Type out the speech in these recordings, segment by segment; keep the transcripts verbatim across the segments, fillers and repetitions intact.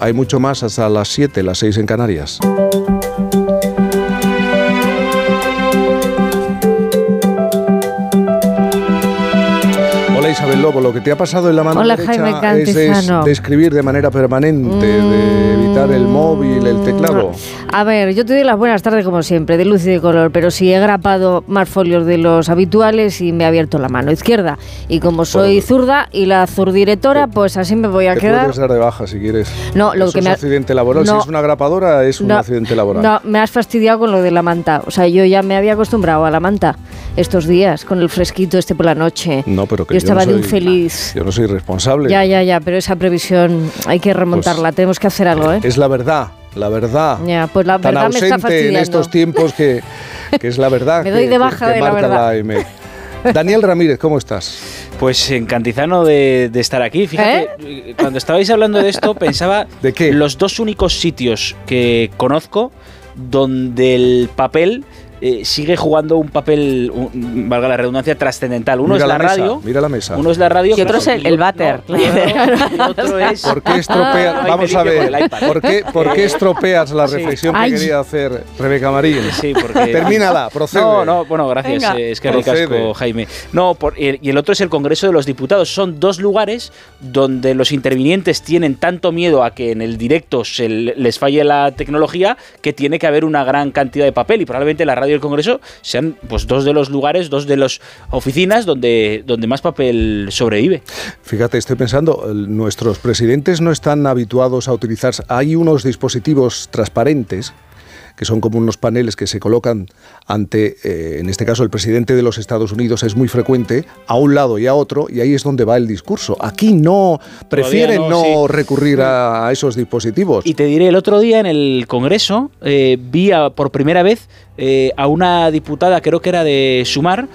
Hay mucho más hasta las siete, las seis en Canarias. Isabel Lobo, lo que te ha pasado en la mano Hola, derecha Jaime es de, de escribir de manera permanente, mm. de evitar el móvil, el teclado. A ver, yo te doy las buenas tardes como siempre, de luz y de color, pero sí he grapado más folios de los habituales y me he abierto la mano izquierda. Y como soy bueno, zurda y la zurdirectora, pues así me voy a te quedar. Te puedes dar de baja si quieres. No, lo Eso que es me un ha... accidente laboral. No, si es una grapadora, es un no, accidente laboral. No, me has fastidiado con lo de la manta. O sea, yo ya me había acostumbrado a la manta estos días, con el fresquito este por la noche. No, pero que yo estaba yo no de un soy... feliz. Yo no soy responsable. Ya, ya, ya, pero esa previsión hay que remontarla, pues, tenemos que hacer algo, ¿eh? Es la verdad, la verdad. Ya, pues la Tan verdad me está fastidiando. En estos tiempos que, que es la verdad. Me doy que, de baja que, que de la marca verdad. La M. Daniel Ramírez, ¿cómo estás? Pues encantizano de, de estar aquí. Fíjate, ¿Eh? cuando estabais hablando de esto, pensaba ¿De qué? Los dos únicos sitios que conozco donde el papel Eh, sigue jugando un papel, un, valga la redundancia, trascendental. Uno mira es la, la radio. Mira la mesa. Uno es la radio. Y otro es el, el váter. No, y otro es... ¿Por qué estropeas? Ah, Vamos a ver. ¿Por qué, ¿Por qué estropeas la reflexión sí. que quería hacer Rebeca Marín? Sí, porque... Termínala, procede. No, no, bueno, gracias. Eh, es que ricasco, Jaime. No, por, y el otro es el Congreso de los Diputados. Son dos lugares donde los intervinientes tienen tanto miedo a que en el directo se les falle la tecnología que tiene que haber una gran cantidad de papel, y probablemente la radio y el Congreso sean pues dos de los lugares, dos de las oficinas donde, donde más papel sobrevive. Fíjate, estoy pensando, nuestros presidentes no están habituados a utilizar, hay unos dispositivos transparentes que son como unos paneles que se colocan ante, eh, en este caso el presidente de los Estados Unidos es muy frecuente, a un lado y a otro, y ahí es donde va el discurso. Aquí no, prefieren no, no sí. recurrir a, a esos dispositivos. Y te diré, el otro día en el Congreso eh, vi a, por primera vez eh, a una diputada, creo que era de Sumar,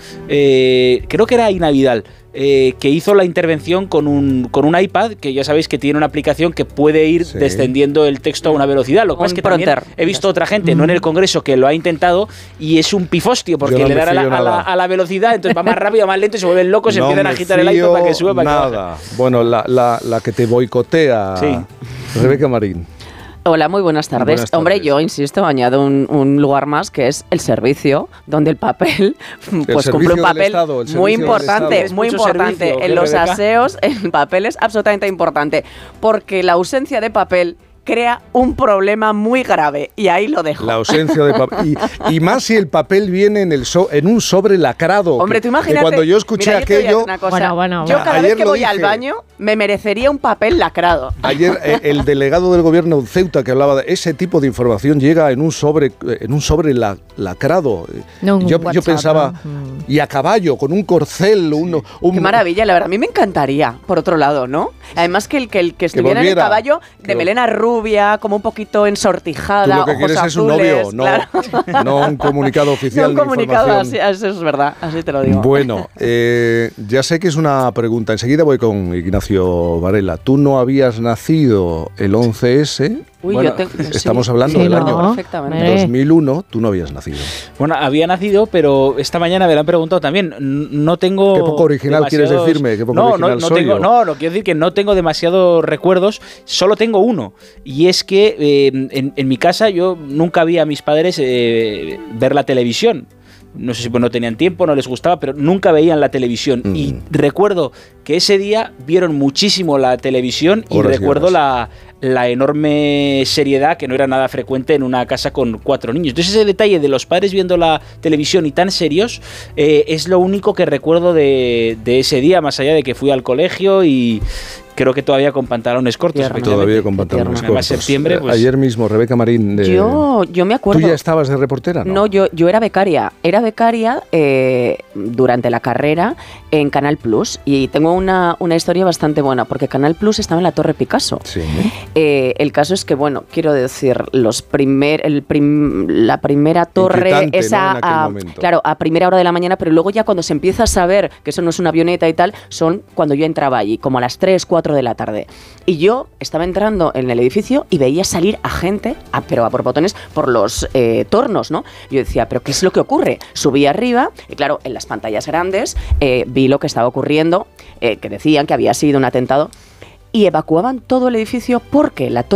eh, creo que era Ina Vidal, Eh, que hizo la intervención con un, con un iPad, que ya sabéis que tiene una aplicación que puede ir sí. descendiendo el texto a una velocidad. Lo que pasa es que también he visto otra gente, no en el Congreso, que lo ha intentado y es un pifostio, porque no le dan a la, a, la, a la velocidad, entonces va más rápido, más lento, y se vuelven locos, se no empiezan a agitar el iPad para que suba. Para nada. Que baje. Bueno, la, la, la que te boicotea, sí. Rebeca Marín. Hola, muy buenas tardes. buenas tardes. Hombre, yo insisto, añado un, un lugar más, que es el servicio, donde el papel pues el cumple un papel Estado, muy importante, muy importante. Servicio, en los Rebeca? aseos, el papel es absolutamente importante, porque la ausencia de papel crea un problema muy grave, y ahí lo dejo. La ausencia de papel. Y, y más si el papel viene en, el so, en un sobre lacrado. Hombre, tú imagínate. Cuando yo escuché mira, aquello... Yo, cosa, bueno, bueno, yo cada ayer vez que voy dije, al baño me merecería un papel lacrado. Ayer eh, el delegado del gobierno de Ceuta, que hablaba de ese tipo de información, llega en un sobre, en un sobre la, lacrado. No, yo, WhatsApp, yo pensaba, no. y a caballo, con un corcel. Un, un, Qué maravilla, la verdad. A mí me encantaría, por otro lado, ¿no? Además que el que, el que estuviera volviera, en el caballo de que, melena rubia, como un poquito ensortijada, tú lo que ojos quieres azules, es un novio, no, claro. no un comunicado oficial. No un comunicado, información. así, eso es verdad, así te lo digo. Bueno, eh, ya sé que es una pregunta, enseguida voy con Ignacio Varela. ¿Tú no habías nacido el once ese? Uy, bueno, yo tengo, estamos sí, hablando sí, del no, año perfectamente. dos mil uno, tú no habías nacido. Bueno, había nacido, pero esta mañana me lo han preguntado también. No tengo. Qué poco original quieres decirme. Qué poco no, original no, no, soy tengo, yo. no, no quiero decir que no tengo demasiados recuerdos, solo tengo uno. Y es que eh, en, en mi casa yo nunca vi a mis padres eh, ver la televisión. No sé si pues no tenían tiempo, no les gustaba, pero nunca veían la televisión. Mm. Y recuerdo que ese día vieron muchísimo la televisión y horas recuerdo y la, la enorme seriedad que no era nada frecuente en una casa con cuatro niños. Entonces ese detalle de los padres viendo la televisión y tan serios eh, es lo único que recuerdo de, de ese día, más allá de que fui al colegio y... creo que todavía con pantalones cortos. Todavía con pantalones cortos. Septiembre, pues... Ayer mismo, Rebeca Marín... De... Yo, yo me acuerdo... ¿Tú ya estabas de reportera? No, no yo, yo era becaria. Era becaria eh, durante la carrera en Canal Plus. Y tengo una, una historia bastante buena, porque Canal Plus estaba en la Torre Picasso. Sí. Eh, el caso es que, bueno, quiero decir, los primer, el prim, la primera torre, esa, ¿no? a, claro, a primera hora de la mañana, pero luego ya cuando se empieza a saber que eso no es una avioneta y tal, son cuando yo entraba allí, como a las tres, cuatro de la tarde. Y yo estaba entrando en el edificio y veía salir a gente, a, pero a borbotones, por los eh, tornos, ¿no? Yo decía, ¿pero qué es lo que ocurre? Subí arriba y, claro, en las pantallas grandes eh, vi lo que estaba ocurriendo, eh, que decían que había sido un atentado, y evacuaban todo el edificio porque la torre